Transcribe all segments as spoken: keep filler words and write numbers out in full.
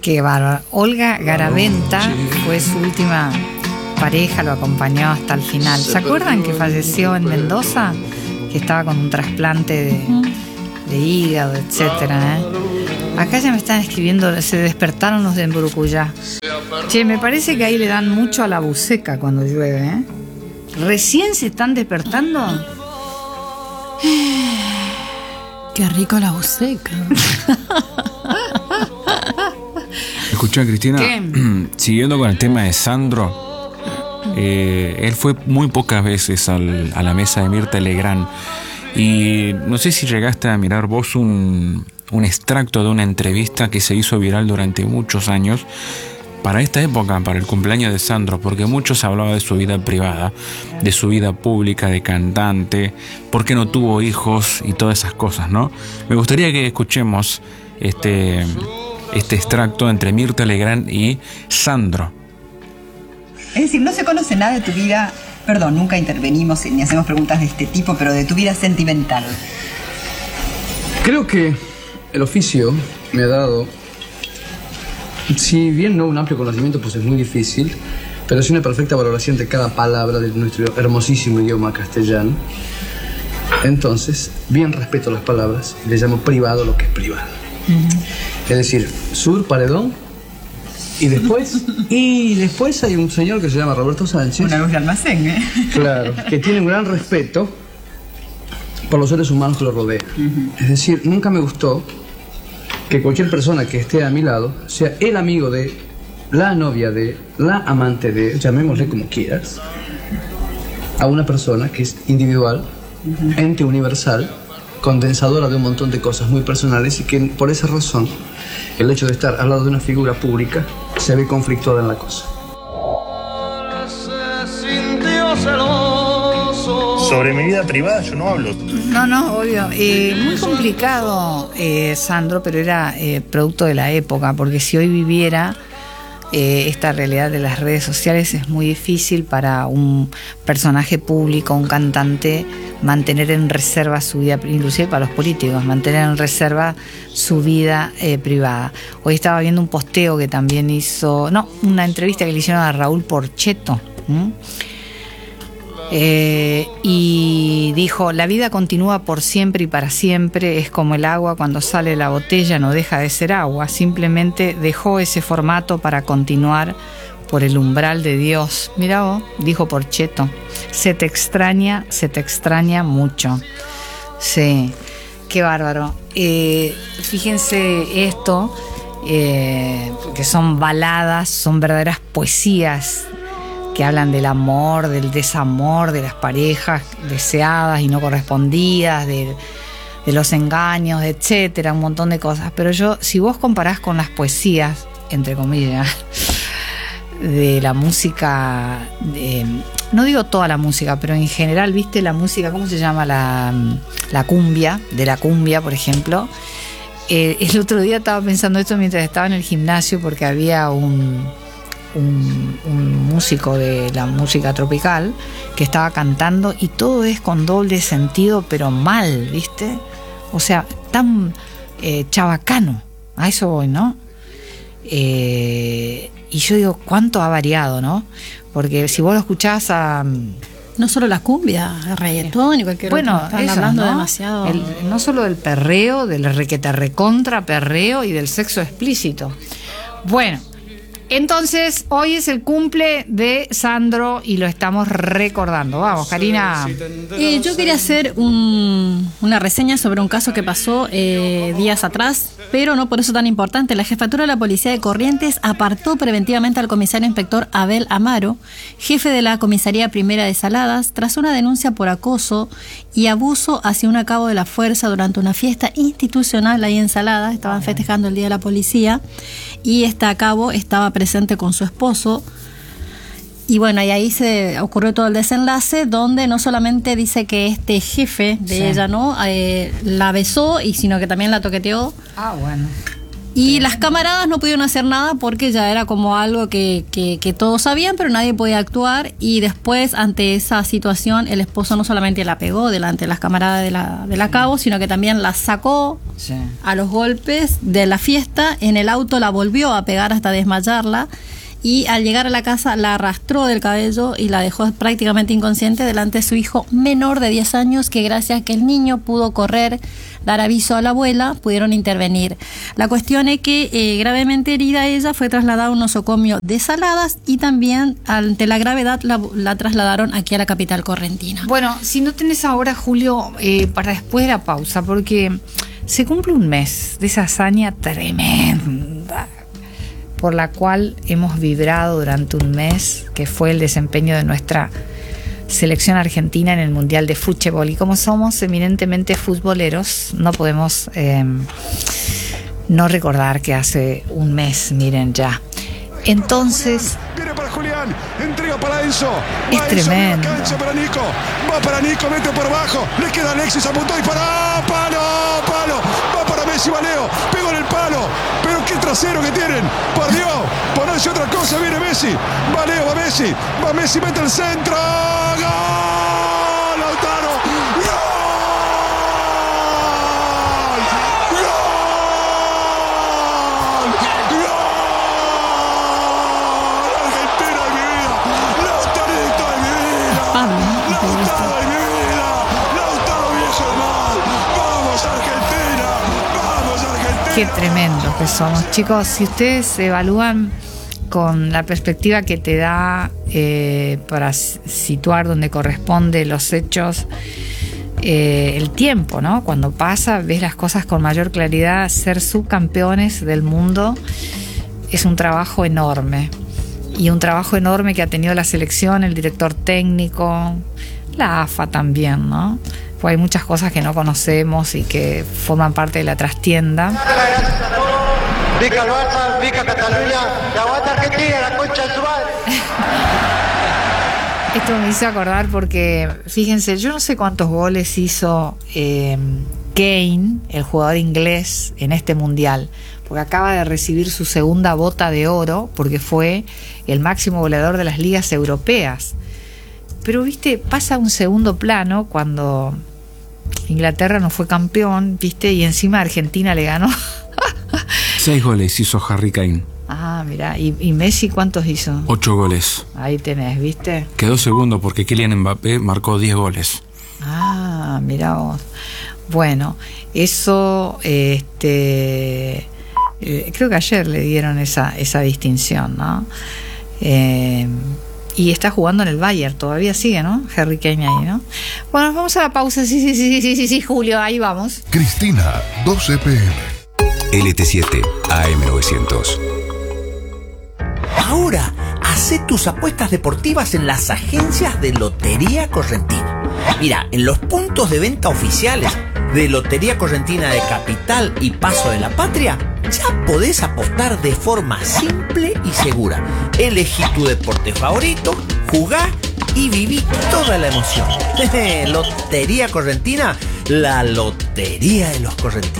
Qué bárbaro. Olga Garaventa fue su última pareja, lo acompañó hasta el final. ¿Se acuerdan que falleció en Mendoza? Que estaba con un trasplante de, de hígado, etcétera, ¿eh? Acá ya me están escribiendo, se despertaron los de Emburucuyá. Che, me parece que ahí le dan mucho a la buceca cuando llueve, ¿eh? ¿Recién se están despertando? Qué rico la buceca. Escuchá, Cristina, siguiendo con el tema de Sandro, eh, él fue muy pocas veces al, a la mesa de Mirta Legrand. Y no sé si llegaste a mirar vos un, un extracto de una entrevista que se hizo viral durante muchos años para esta época, para el cumpleaños de Sandro, porque muchos hablaban de su vida privada, de su vida pública, de cantante, por qué no tuvo hijos y todas esas cosas, ¿no? Me gustaría que escuchemos este, este extracto entre Mirta Legrand y Sandro. Es decir, no se conoce nada de tu vida. Perdón, nunca intervenimos ni hacemos preguntas de este tipo, pero de tu vida sentimental. Creo que el oficio me ha dado, si bien no un amplio conocimiento, pues es muy difícil, pero sí una perfecta valoración de cada palabra de nuestro hermosísimo idioma castellano. Entonces, bien respeto las palabras y le llamo privado lo que es privado. Uh-huh. Es decir, sur, paredón. Y después, y después hay un señor que se llama Roberto Sánchez. Una luz de almacén, ¿eh? Claro, que tiene un gran respeto por los seres humanos que lo rodean. Uh-huh. Es decir, nunca me gustó que cualquier persona que esté a mi lado sea el amigo de, la novia de, la amante de, llamémosle como quieras, a una persona que es individual, uh-huh, ente universal, condensadora de un montón de cosas muy personales, y que por esa razón el hecho de estar al lado de una figura pública se ve conflictuada en la cosa. Sobre mi vida privada yo no hablo. No, no, obvio. Eh, muy complicado, eh, Sandro, pero era eh, producto de la época, porque si hoy viviera eh, esta realidad de las redes sociales, es muy difícil para un personaje público, un cantante, mantener en reserva su vida, inclusive para los políticos, mantener en reserva su vida eh, privada. Hoy estaba viendo un posteo que también hizo, no, una entrevista que le hicieron a Raúl Porchetto, ¿m? Eh, y dijo: la vida continúa por siempre y para siempre, es como el agua, cuando sale de la botella no deja de ser agua, simplemente dejó ese formato para continuar por el umbral de Dios. Mirá vos, dijo Porchetto, se te extraña, se te extraña mucho. Sí, qué bárbaro. Eh, fíjense esto, eh, que son baladas, son verdaderas poesías que hablan del amor, del desamor, de las parejas deseadas y no correspondidas, de, de los engaños, etcétera, un montón de cosas. Pero yo, si vos comparás con las poesías, entre comillas, de la música, de, no digo toda la música, pero en general, viste la música, ¿cómo se llama? La, la cumbia, de la cumbia, por ejemplo. Eh, el otro día estaba pensando esto mientras estaba en el gimnasio, porque había un, un, un músico de la música tropical que estaba cantando, y todo es con doble sentido, pero mal, ¿viste? O sea, tan eh, chabacano, a eso voy, ¿no? Eh, y yo digo, ¿cuánto ha variado, no? Porque si vos lo escuchás a... No solo la cumbia, el reggaetón y cualquier bueno, otro. Están eso, hablando ¿no? demasiado. El, no solo del perreo, del requete recontra perreo y del sexo explícito. Bueno, entonces hoy es el cumple de Sandro y lo estamos recordando. Vamos, Karina. Eh, yo quería hacer un, una reseña sobre un caso que pasó eh, días atrás, pero no por eso tan importante. La Jefatura de la Policía de Corrientes apartó preventivamente al comisario inspector Abel Amaro, jefe de la Comisaría Primera de Saladas, tras una denuncia por acoso y abuso hacia un a cabo de la fuerza durante una fiesta institucional ahí en Saladas. Estaban festejando el Día de la Policía y este a cabo estaba presente con su esposo. Y bueno, y ahí se ocurrió todo el desenlace, donde no solamente dice que este jefe de sí. ella, ¿no? Eh, la besó, y sino que también la toqueteó. Ah, bueno. Y las camaradas no pudieron hacer nada porque ya era como algo que, que, que todos sabían, pero nadie podía actuar. Y después, ante esa situación, el esposo no solamente la pegó delante de las camaradas de la, de la Cabo, sino que también la sacó sí. a los golpes de la fiesta. En el auto la volvió a pegar hasta desmayarla. Y al llegar a la casa la arrastró del cabello y la dejó prácticamente inconsciente delante de su hijo menor de diez años, que gracias a que el niño pudo correr, dar aviso a la abuela, pudieron intervenir. La cuestión es que eh, gravemente herida ella fue trasladada a un nosocomio de Saladas y también ante la gravedad la, la trasladaron aquí a la capital correntina. Bueno, si no tenés ahora, Julio, eh, para después de la pausa, porque se cumple un mes de esa hazaña tremenda por la cual hemos vibrado durante un mes, que fue el desempeño de nuestra selección argentina en el Mundial de Fútbol. Y como somos eminentemente futboleros, no podemos eh, no recordar que hace un mes, miren ya. Entonces, viene para Julián, entrega para Enzo. Es va tremendo. Enzo, para Nico. Va para Nico, mete por abajo. Le queda Alexis, apuntó y para palo, palo. Va para Messi, va Leo. Pegó en el palo. Pero qué trasero que tienen. Por Dios, ponerse otra cosa, viene Messi. Va Leo, va Messi. Va Messi, mete el centro. ¡Gol! Lautaro. ¡Gol! Qué tremendo que somos, chicos. Si ustedes evalúan con la perspectiva que te da eh, para situar donde corresponde los hechos, eh, el tiempo, ¿no? Cuando pasa, ves las cosas con mayor claridad. Ser subcampeones del mundo es un trabajo enorme. Y un trabajo enorme que ha tenido la selección, el director técnico, la A F A también, ¿no? Pues hay muchas cosas que no conocemos y que forman parte de la trastienda. Vica el Barça, Vica Cataluña, la aguanta Argentina, la concha de su madre. Esto me hizo acordar porque, fíjense, yo no sé cuántos goles hizo eh, Kane, el jugador inglés, en este mundial, porque acaba de recibir su segunda bota de oro, porque fue el máximo goleador de las ligas europeas. Pero, viste, pasa a un segundo plano cuando Inglaterra no fue campeón, viste, y encima Argentina le ganó. Seis goles hizo Harry Kane. Ah, mira, ¿Y, ¿y Messi cuántos hizo? Ocho goles. Ahí tenés, ¿viste? Quedó segundo porque Kylian Mbappé marcó diez goles. Ah, mira vos. Bueno, eso, este, eh, creo que ayer le dieron esa, esa distinción, ¿no? Eh, y está jugando en el Bayern, todavía sigue, ¿no? Harry Kane ahí, ¿no? Bueno, vamos a la pausa, sí, sí, sí, sí, sí, sí, Julio, ahí vamos. Cristina, doce pe eme. L T siete A M novecientos. Ahora, hacé tus apuestas deportivas en las agencias de Lotería Correntina. Mira, en los puntos de venta oficiales de Lotería Correntina de Capital y Paso de la Patria, ya podés apostar de forma simple y segura. Elegí tu deporte favorito, jugá y viví toda la emoción. Lotería Correntina, la lotería de los correntinos.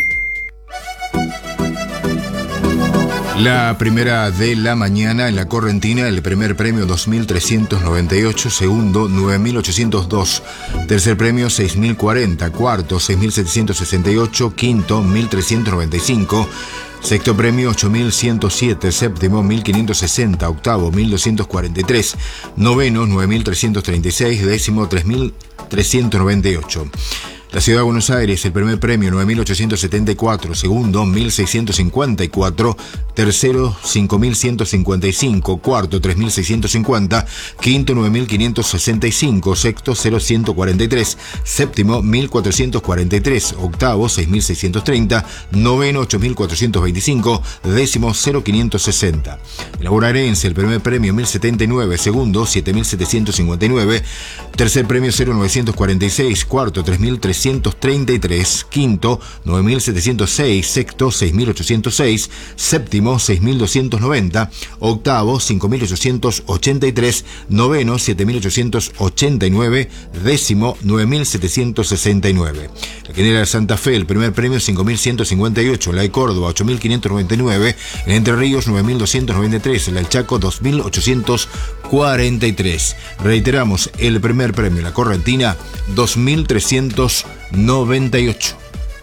La primera de la mañana en la Correntina, el primer premio dos mil trescientos noventa y ocho, segundo nueve mil ochocientos dos, tercer premio seis mil cuarenta, cuarto seis mil setecientos sesenta y ocho, quinto mil trescientos noventa y cinco, sexto premio ocho mil ciento siete, séptimo mil quinientos sesenta, octavo mil doscientos cuarenta y tres, noveno nueve mil trescientos treinta y seis, décimo tres mil trescientos noventa y ocho. La Ciudad de Buenos Aires, el primer premio nueve mil ochocientos setenta y cuatro, segundo mil seiscientos cincuenta y cuatro, tercero cinco mil ciento cincuenta y cinco, cuarto tres mil seiscientos cincuenta, quinto nueve mil quinientos sesenta y cinco, sexto cero ciento cuarenta y tres, séptimo mil cuatrocientos cuarenta y tres, octavo seis mil seiscientos treinta, noveno ocho mil cuatrocientos veinticinco, décimo cero quinientos sesenta. La bonaerense, el primer premio mil setenta y nueve, segundo siete mil setecientos cincuenta y nueve, tercer premio cero novecientos cuarenta y seis, cuarto tres mil trescientos treinta y tres, quinto nueve mil setecientos seis, sexto seis mil ochocientos seis, séptimo séptimo seis mil doscientos noventa, octavo cinco mil ochocientos ochenta y tres, noveno siete mil ochocientos ochenta y nueve, décimo nueve mil setecientos sesenta y nueve. La Quinela de Santa Fe, el primer premio cinco mil ciento cincuenta y ocho, la de Córdoba ocho mil quinientos noventa y nueve, en Entre Ríos nueve mil doscientos noventa y tres, la del Chaco dos mil ochocientos cuarenta y tres. Reiteramos, el primer premio, la Correntina dos mil trescientos noventa y ocho.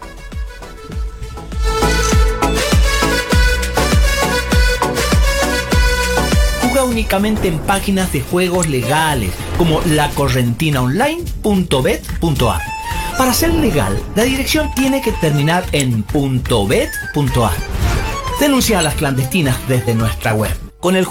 Juega únicamente en páginas de juegos legales como la correntina online punto bet punto a r. Para ser legal, la dirección tiene que terminar en .bet punto a r. Denuncia a las clandestinas desde nuestra web. Con el